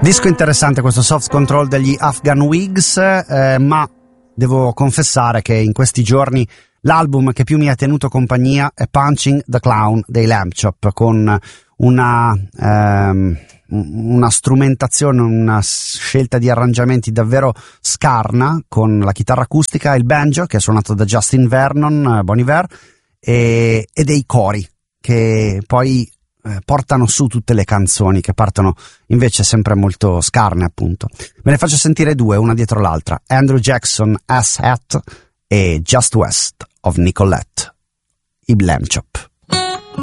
Disco interessante questo Soft Control degli Afghan Wigs, ma devo confessare che in questi giorni l'album che più mi ha tenuto compagnia è Punching the Clown dei Lamb Chop, con una strumentazione, una scelta di arrangiamenti davvero scarna, con la chitarra acustica e il banjo che è suonato da Justin Vernon, Bon Iver, e dei cori che poi portano su tutte le canzoni, che partono invece sempre molto scarne, appunto. Ve ne faccio sentire due, una dietro l'altra: Andrew Jackson, Ass Hat, e Just West of Nicolette, i Lamb Chop.